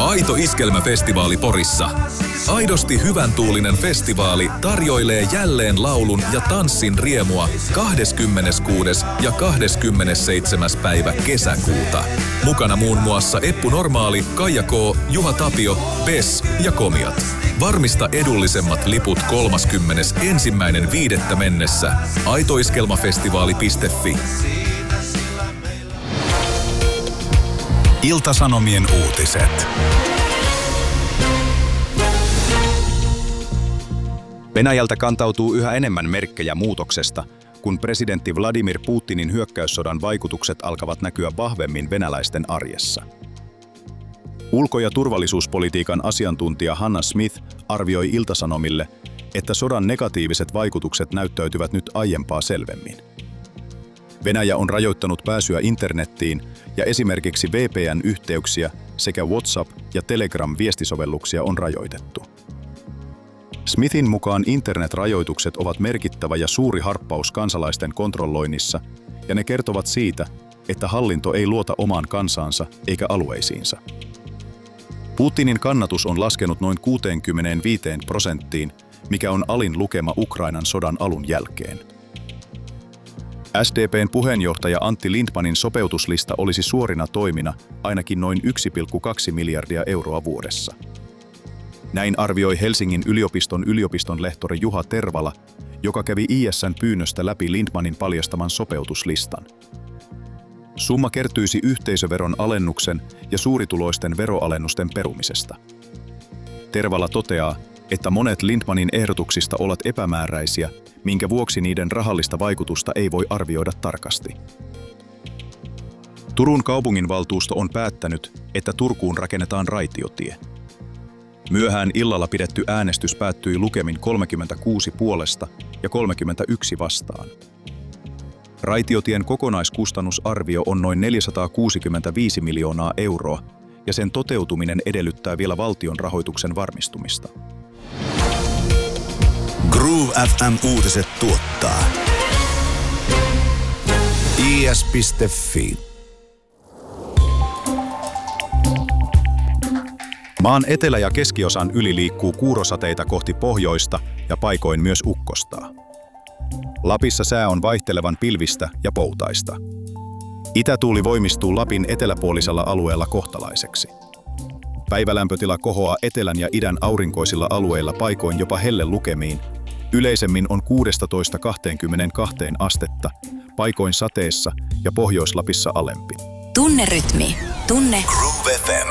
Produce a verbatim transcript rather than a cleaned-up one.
Aito Iskelmäfestivaali Porissa. Aidosti hyvän tuulinen festivaali tarjoilee jälleen laulun ja tanssin riemua kahdeskymmeneskuudes ja kahdeskymmenesseitsemäs päivä kesäkuuta. Mukana muun muassa Eppu Normaali, Kaija K, Juha Tapio, Bess ja Komiat. Varmista edullisemmat liput kolmaskymmenesensimmäinen viidettä mennessä. aitoiskelmafestivaali piste fi. Ilta-Sanomien uutiset. Venäjältä kantautuu yhä enemmän merkkejä muutoksesta, kun presidentti Vladimir Putinin hyökkäyssodan vaikutukset alkavat näkyä vahvemmin venäläisten arjessa. Ulko- ja turvallisuuspolitiikan asiantuntija Hannah Smith arvioi Ilta-Sanomille, että sodan negatiiviset vaikutukset näyttäytyvät nyt aiempaa selvemmin. Venäjä on rajoittanut pääsyä internettiin ja esimerkiksi V P N-yhteyksiä sekä WhatsApp- ja Telegram-viestisovelluksia on rajoitettu. Smithin mukaan internetrajoitukset ovat merkittävä ja suuri harppaus kansalaisten kontrolloinnissa, ja ne kertovat siitä, että hallinto ei luota omaan kansaansa eikä alueisiinsa. Putinin kannatus on laskenut noin kuuteenkymmeneenviiteen prosenttiin, mikä on alin lukema Ukrainan sodan alun jälkeen. S D P:n puheenjohtaja Antti Lindmanin sopeutuslista olisi suorina toimina ainakin noin yksi pilkku kaksi miljardia euroa vuodessa. Näin arvioi Helsingin yliopiston yliopistonlehtori Juha Tervala, joka kävi I S:n pyynnöstä läpi Lindmanin paljastaman sopeutuslistan. Summa kertyisi yhteisöveron alennuksen ja suurituloisten veroalennusten perumisesta. Tervala toteaa, että monet Lindmanin ehdotuksista ovat epämääräisiä, minkä vuoksi niiden rahallista vaikutusta ei voi arvioida tarkasti. Turun kaupunginvaltuusto on päättänyt, että Turkuun rakennetaan raitiotie. Myöhään illalla pidetty äänestys päättyi lukemin kolmekymmentäkuusi puolesta ja kolmekymmentäyksi vastaan. Raitiotien kokonaiskustannusarvio on noin neljäsataakuusikymmentäviisi miljoonaa euroa, ja sen toteutuminen edellyttää vielä valtion rahoituksen varmistumista. Groove F M-uutiset tuottaa I S piste fi. Maan etelä- ja keskiosan yli liikkuu kuurosateita kohti pohjoista ja paikoin myös ukkostaa. Lapissa sää on vaihtelevan pilvistä ja poutaista. Itätuuli voimistuu Lapin eteläpuolisella alueella kohtalaiseksi. Päivälämpötila kohoaa etelän ja idän aurinkoisilla alueilla paikoin jopa hellelukemiin. Yleisemmin on kuusitoista kaksikymmentäkaksi astetta, paikoin sateessa ja Pohjois-Lapissa alempi. Tunne rytmi. Tunne Groove F M.